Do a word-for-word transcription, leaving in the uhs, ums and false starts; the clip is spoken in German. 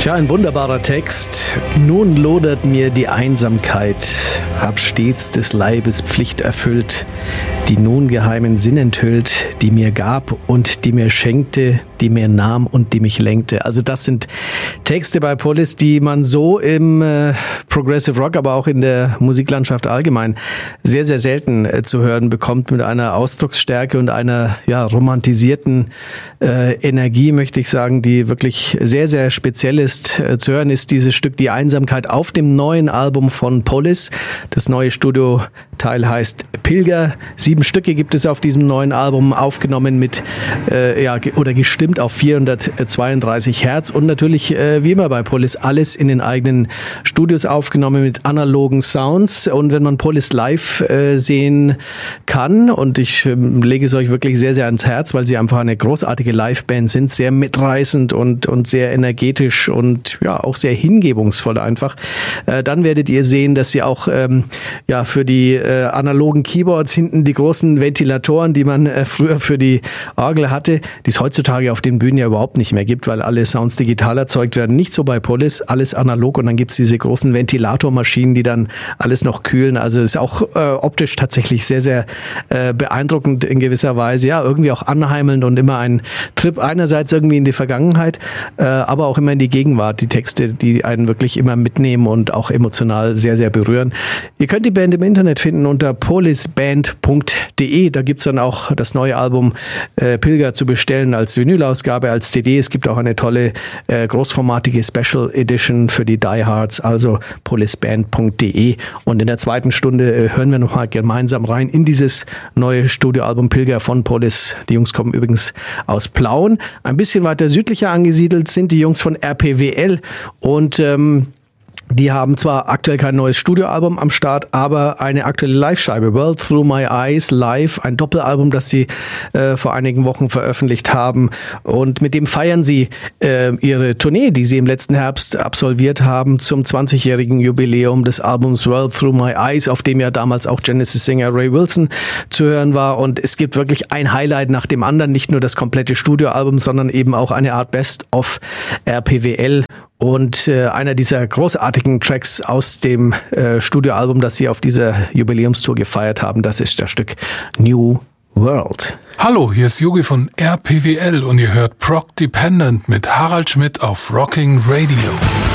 Tja, ein wunderbarer Text. Nun lodert mir die Einsamkeit, hab stets des Leibes Pflicht erfüllt, die nun geheimen Sinn enthüllt, die mir gab und die mir schenkte, die mir nahm und die mich lenkte. Also das sind Texte bei Polis, die man so im äh, Progressive Rock, aber auch in der Musiklandschaft allgemein sehr, sehr selten äh, zu hören bekommt, mit einer Ausdrucksstärke und einer ja romantisierten äh, Energie, möchte ich sagen, die wirklich sehr, sehr speziell ist. Äh, zu hören ist dieses Stück Die Einsamkeit auf dem neuen Album von Polis. Das neue Studioteil heißt Pilger. Sieben Stücke gibt es auf diesem neuen Album, aufgenommen mit äh, ja oder gestimmt auf vierhundertzweiunddreißig Hertz und natürlich äh, wie immer bei Polis alles in den eigenen Studios aufgenommen mit analogen Sounds. Und wenn man Polis live äh, sehen kann, und ich äh, lege es euch wirklich sehr, sehr ans Herz, weil sie einfach eine großartige Liveband sind, sehr mitreißend und und sehr energetisch und ja auch sehr hingebungsvoll einfach, äh, dann werdet ihr sehen, dass sie auch ähm, ja für die äh, analogen Keyboards hinten die großen Ventilatoren, die man äh, früher für die Orgel hatte, die es heutzutage auf den Bühnen ja überhaupt nicht mehr gibt, weil alle Sounds digital erzeugt werden. Nicht so bei Polis, alles analog, und dann gibt's diese großen Ventilatormaschinen, die dann alles noch kühlen. Also ist auch äh, optisch tatsächlich sehr, sehr äh, beeindruckend in gewisser Weise. Ja, irgendwie auch anheimelnd und immer ein Trip einerseits irgendwie in die Vergangenheit, äh, aber auch immer in die Gegenwart. Die Texte, die einen wirklich immer mitnehmen und auch emotional sehr, sehr berühren. Ihr könnt die Band im Internet finden unter polisband punkt de. Da gibt's dann auch das neue Album äh, Pilger zu bestellen als Vinylausgabe, als C D. Es gibt auch eine tolle äh, großformatige Special Edition für die Diehards, also polisband punkt de. Und in der zweiten Stunde äh, hören wir nochmal gemeinsam rein in dieses neue Studioalbum Pilger von Polis. Die Jungs kommen übrigens aus Plauen. Ein bisschen weiter südlicher angesiedelt sind die Jungs von R P W L und ähm, die haben zwar aktuell kein neues Studioalbum am Start, aber eine aktuelle Live-Scheibe, World Through My Eyes Live, ein Doppelalbum, das sie äh, vor einigen Wochen veröffentlicht haben. Und mit dem feiern sie äh, ihre Tournee, die sie im letzten Herbst absolviert haben, zum zwanzigjährigen Jubiläum des Albums World Through My Eyes, auf dem ja damals auch Genesis-Sänger Ray Wilson zu hören war. Und es gibt wirklich ein Highlight nach dem anderen, nicht nur das komplette Studioalbum, sondern eben auch eine Art Best-of R P W L. Und äh, einer dieser großartigen Tracks aus dem äh, Studioalbum, das sie auf dieser Jubiläumstour gefeiert haben, das ist das Stück New World. Hallo, hier ist Yogi von R P W L und ihr hört Prog Dependent mit Harald Schmidt auf Rocking Radio.